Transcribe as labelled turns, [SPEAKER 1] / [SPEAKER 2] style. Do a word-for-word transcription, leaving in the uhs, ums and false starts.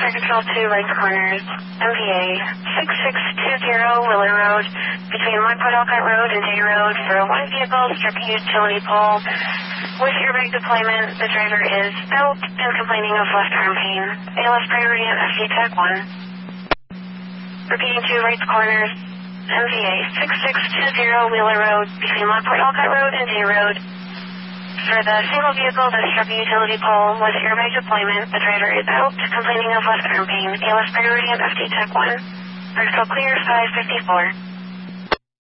[SPEAKER 1] Fire Control two, right corners, M V A six six two zero Willer Road, between Lockwood Alcott Road and Day Road for a one vehicle stripping utility pole. With airbag deployment, the driver is out and complaining of left arm pain. A L S priority on F D Tech one. Repeating two, right corners, M V A six six two zero Wheeler Road, between Lockport Alcott Road and Day Road. For the single vehicle that struck a utility pole with airbag deployment, the driver is out, complaining of left arm pain. A L S priority on F D Tech one. Vertical clear five fifty-four.